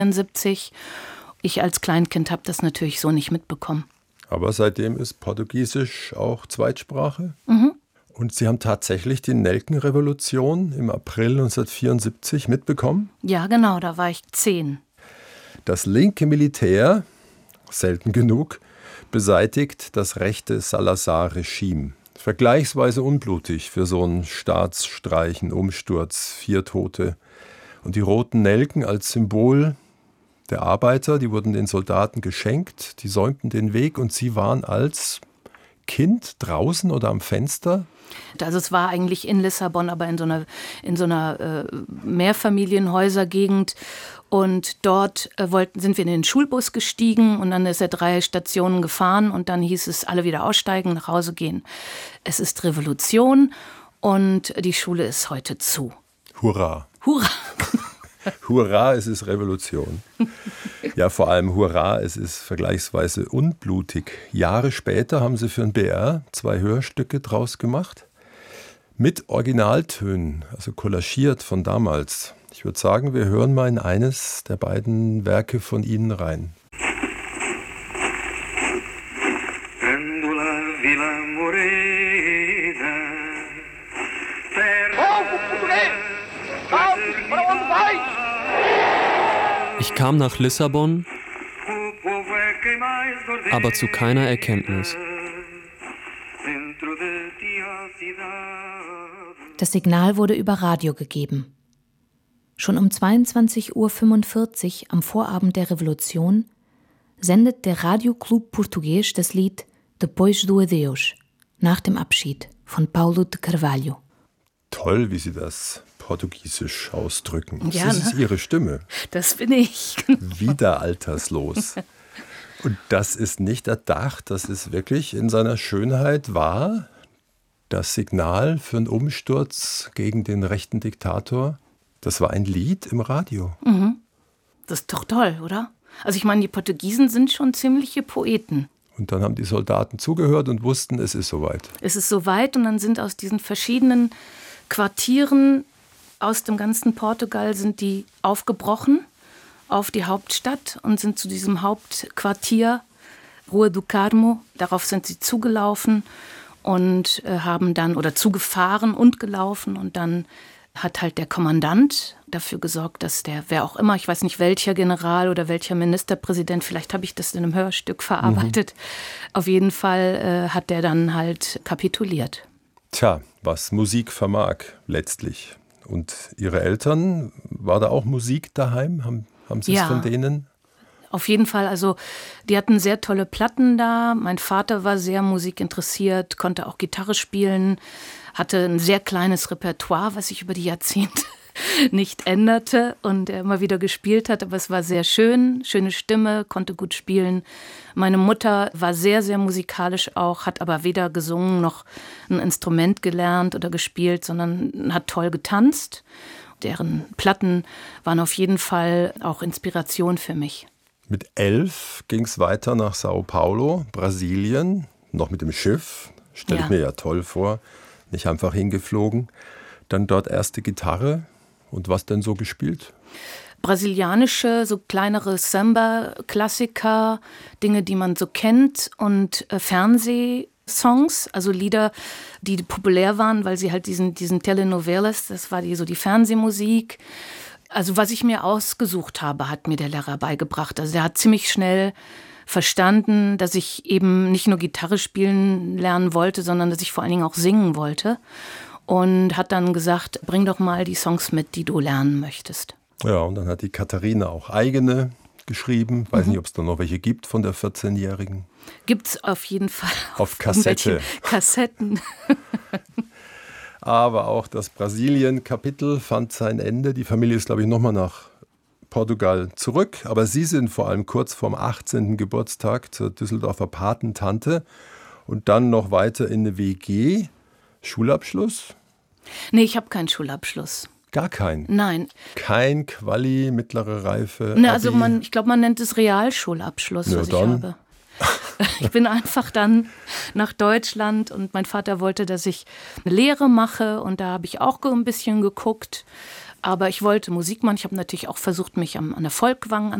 1974. Ich als Kleinkind habe das natürlich so nicht mitbekommen. Aber seitdem ist Portugiesisch auch Zweitsprache. Mhm. Und Sie haben tatsächlich die Nelkenrevolution im April 1974 mitbekommen? Ja, genau, da war ich 10. Das linke Militär, selten genug, beseitigt das rechte Salazar-Regime. Vergleichsweise unblutig für so einen Staatsstreich, einen Umsturz, 4 Tote. Und die roten Nelken als Symbol der Arbeiter, die wurden den Soldaten geschenkt, die säumten den Weg und sie waren als Kind draußen oder am Fenster? Also es war eigentlich in Lissabon, aber in so einer Mehrfamilienhäusergegend. Und dort sind wir in den Schulbus gestiegen und dann ist er 3 Stationen gefahren und dann hieß es, alle wieder aussteigen, nach Hause gehen. Es ist Revolution und die Schule ist heute zu. Hurra! Hurra! Hurra, es ist Revolution. Ja, vor allem Hurra, es ist vergleichsweise unblutig. Jahre später haben sie für den BR 2 Hörstücke draus gemacht. Mit Originaltönen, also kollagiert von damals. Ich würde sagen, wir hören mal in eines der beiden Werke von Ihnen rein. Ich kam nach Lissabon, aber zu keiner Erkenntnis. Das Signal wurde über Radio gegeben. Schon um 22:45 Uhr am Vorabend der Revolution sendet der Radio Club Português das Lied Depois do Adeus, nach dem Abschied von Paulo de Carvalho. Toll, wie Sie das portugiesisch ausdrücken. Ja, Das ist Ihre Stimme. Das bin ich. Wieder alterslos. Und das ist nicht erdacht, das ist wirklich in seiner Schönheit wahr. Das Signal für einen Umsturz gegen den rechten Diktator, das war ein Lied im Radio. Mhm. Das ist doch toll, oder? Also ich meine, die Portugiesen sind schon ziemliche Poeten. Und dann haben die Soldaten zugehört und wussten, es ist soweit. Es ist soweit und dann sind aus diesen verschiedenen Quartieren aus dem ganzen Portugal sind die aufgebrochen auf die Hauptstadt und sind zu diesem Hauptquartier Rua do Carmo. Darauf sind sie zugelaufen und haben dann, oder zugefahren und gelaufen und dann hat halt der Kommandant dafür gesorgt, dass der, wer auch immer, ich weiß nicht welcher General oder welcher Ministerpräsident, vielleicht habe ich das in einem Hörstück verarbeitet, auf jeden Fall hat der dann halt kapituliert. Tja, was Musik vermag, letztlich. Und Ihre Eltern, war da auch Musik daheim? Haben Sie es von denen? Auf jeden Fall, also die hatten sehr tolle Platten da. Mein Vater war sehr musikinteressiert, konnte auch Gitarre spielen, hatte ein sehr kleines Repertoire, was sich über die Jahrzehnte nicht änderte und er immer wieder gespielt hat. Aber es war sehr schön, schöne Stimme, konnte gut spielen. Meine Mutter war sehr, sehr musikalisch auch, hat aber weder gesungen noch ein Instrument gelernt oder gespielt, sondern hat toll getanzt. Deren Platten waren auf jeden Fall auch Inspiration für mich. Mit 11 ging es weiter nach Sao Paulo, Brasilien, noch mit dem Schiff. Stelle ich mir ja toll vor, nicht einfach hingeflogen. Dann dort erste Gitarre. Und was denn so gespielt? Brasilianische, so kleinere Samba-Klassiker, Dinge, die man so kennt und Fernsehsongs, also Lieder, die populär waren, weil sie halt diesen Telenovelas, das war die Fernsehmusik. Also was ich mir ausgesucht habe, hat mir der Lehrer beigebracht. Also der hat ziemlich schnell verstanden, dass ich eben nicht nur Gitarre spielen lernen wollte, sondern dass ich vor allen Dingen auch singen wollte. Und hat dann gesagt, bring doch mal die Songs mit, die du lernen möchtest. Ja, und dann hat die Katharina auch eigene geschrieben. Weiß nicht, ob es da noch welche gibt von der 14-Jährigen. Gibt's auf jeden Fall. Auf Kassette. Kassetten. Aber auch das Brasilien-Kapitel fand sein Ende. Die Familie ist, glaube ich, nochmal nach Portugal zurück. Aber Sie sind vor allem kurz vorm 18. Geburtstag zur Düsseldorfer Patentante und dann noch weiter in eine WG. Schulabschluss? Nee, ich habe keinen Schulabschluss. Gar keinen? Nein. Kein Quali, mittlere Reife? Ne, also ich glaube, man nennt es Realschulabschluss, was ich habe. Ich bin einfach dann nach Deutschland und mein Vater wollte, dass ich eine Lehre mache und da habe ich auch ein bisschen geguckt. Aber ich wollte Musik machen. Ich habe natürlich auch versucht, mich an der Folkwang